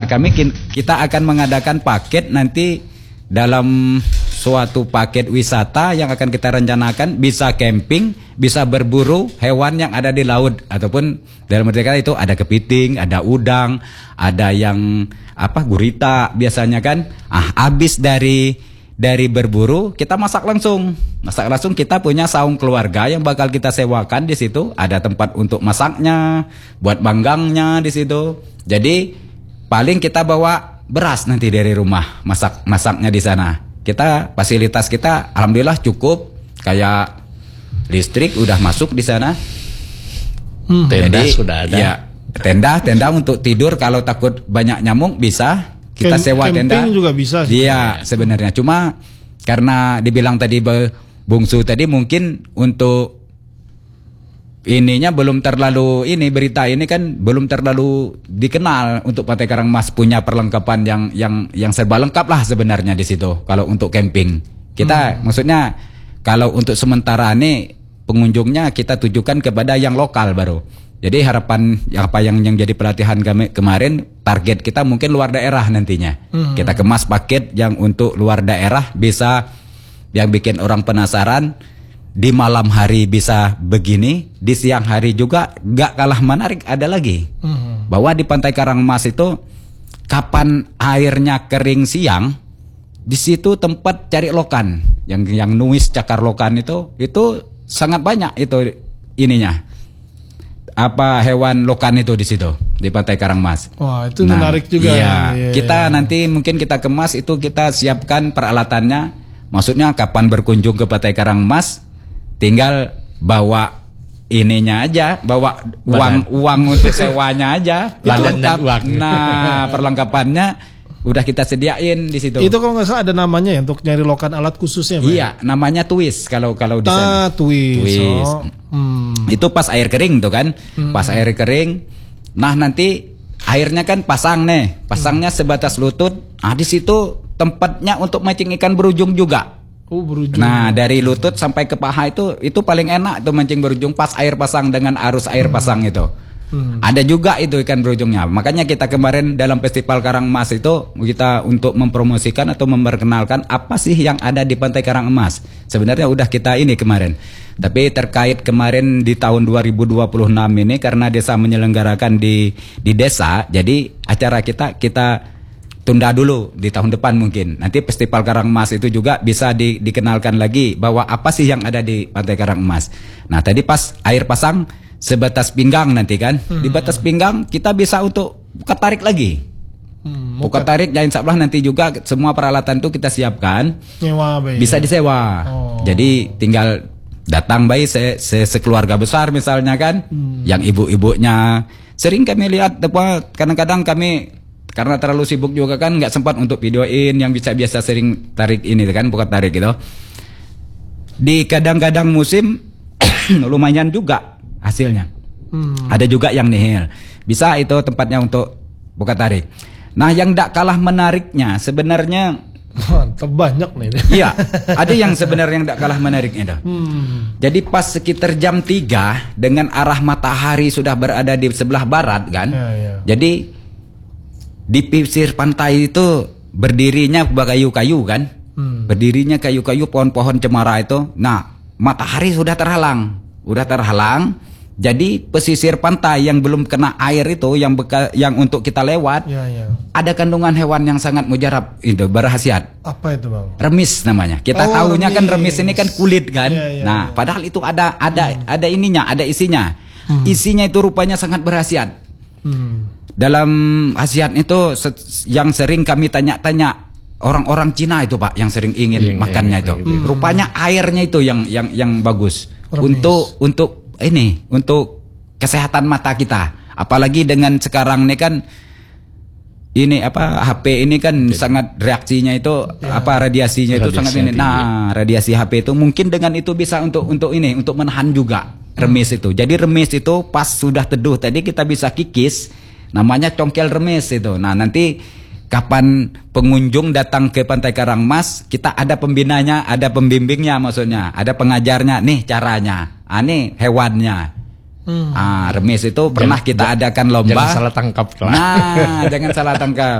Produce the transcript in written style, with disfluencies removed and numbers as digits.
kita akan mengadakan paket nanti dalam suatu paket wisata yang akan kita rencanakan, bisa camping, bisa berburu hewan yang ada di laut, ataupun dalam arti kata itu ada kepiting, ada udang, ada yang gurita biasanya kan. Habis dari berburu kita masak langsung kita punya saung keluarga yang bakal kita sewakan di situ, ada tempat untuk masaknya, buat manggangnya di situ. Jadi paling kita bawa beras nanti dari rumah, masaknya di sana. Fasilitas kita alhamdulillah cukup, kayak listrik udah masuk di sana. Tenda Jadi, sudah ada. Ya, tenda untuk tidur kalau takut banyak nyamuk bisa. Kita sewa tenda. Camping juga bisa. Iya, sebenarnya cuma karena dibilang tadi Bungsu tadi mungkin untuk ininya belum terlalu berita ini kan belum terlalu dikenal untuk Pantai Karangmas punya perlengkapan yang serba lengkap lah sebenarnya di situ. Kalau untuk camping kita maksudnya kalau untuk sementara ini pengunjungnya kita tujukan kepada yang lokal baru. Jadi harapan yang jadi pelatihan kami kemarin, target kita mungkin luar daerah nantinya. Kita kemas paket yang untuk luar daerah, bisa yang bikin orang penasaran. Di malam hari bisa begini, di siang hari juga gak kalah menarik ada lagi. Bahwa di Pantai Karangmas itu kapan airnya kering siang, di situ tempat cari lokan, yang nuis cakar lokan itu sangat banyak itu ininya. Hewan lokan itu di situ di Pantai Karangmas. Wah, itu menarik juga. Iya, kita nanti mungkin kita kemas itu, kita siapkan peralatannya. Maksudnya kapan berkunjung ke Pantai Karangmas, tinggal bawa ininya aja, bawa uang untuk sewanya aja. Ladan dan uang. Nah, perlengkapannya udah kita sediain di situ. Itu kalau nggak salah ada namanya ya untuk nyari lokan alat khususnya. Iya, namanya twist kalau di sana. Twist. Itu pas air kering tuh kan. Pas air kering. Nah, nanti airnya kan pasangnya sebatas lutut. Di situ tempatnya untuk mancing ikan berujung juga. Berujung. Nah, dari lutut sampai ke paha itu paling enak tuh mancing berujung pas air pasang dengan arus air pasang itu. Ada juga itu ikan berujungnya. Makanya kita kemarin dalam Festival Karangmas itu kita untuk mempromosikan atau memperkenalkan apa sih yang ada di Pantai Karangmas. Sebenarnya udah kita ini kemarin. Tapi terkait kemarin di tahun 2026 ini karena desa menyelenggarakan di desa, jadi acara kita tunda dulu di tahun depan mungkin. Nanti Festival Karangmas itu juga bisa dikenalkan lagi bahwa apa sih yang ada di Pantai Karangmas. Nah, tadi pas air pasang sebatas pinggang nanti kan. Di batas pinggang kita bisa untuk buka tarik lagi. Buka tarik dan insya Allah nanti juga semua peralatan itu kita siapkan. Bisa disewa. Jadi tinggal datang bayi sekeluarga besar misalnya kan. Yang ibu-ibunya sering kami lihat, kadang-kadang kami karena terlalu sibuk juga kan nggak sempat untuk videoin yang biasa sering tarik ini kan, buka tarik gitu. Di kadang-kadang musim lumayan juga hasilnya. Ada juga yang nihil. Bisa itu tempatnya untuk buka tarik. Nah, yang tidak kalah menariknya sebenarnya banyak nih. Iya, ada yang sebenarnya yang tidak kalah menariknya. Jadi pas sekitar jam 3 dengan arah matahari sudah berada di sebelah barat kan. Jadi di pesisir pantai itu berdirinya kayu-kayu kan. Berdirinya kayu-kayu, pohon-pohon cemara itu. Nah, matahari sudah terhalang. Jadi pesisir pantai yang belum kena air itu yang untuk kita lewat, ada kandungan hewan yang sangat mujarab itu, berkhasiat. Apa itu, Bang? Remis namanya. Kita tahunya kan remis ini kan kulit kan. Nah, padahal itu ada ininya, ada isinya. Isinya itu rupanya sangat berkhasiat. Dalam khasiat itu yang sering kami tanya-tanya orang-orang Cina itu, Pak, yang sering ingin makannya itu. Rupanya airnya itu yang bagus. Remis. Untuk kesehatan mata kita. Apalagi dengan sekarang ini kan HP ini kan sangat reaksinya itu radiasinya itu sangat ini. Nah, radiasi HP itu mungkin dengan itu bisa untuk menahan juga remis itu. Jadi remis itu pas sudah teduh tadi kita bisa kikis, namanya congkel remis itu. Nah, nanti kapan pengunjung datang ke Pantai Karangmas, kita ada pembinanya, ada pembimbingnya, maksudnya ada pengajarnya. Nih caranya, nih hewannya. Remis itu pernah kita adakan lomba. Jangan salah tangkap. Nah, jangan salah tangkap.